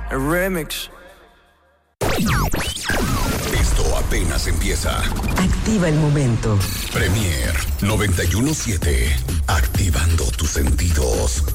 El remix. Esto apenas empieza. Activa el momento. Premier 91.7. Activando tus sentidos.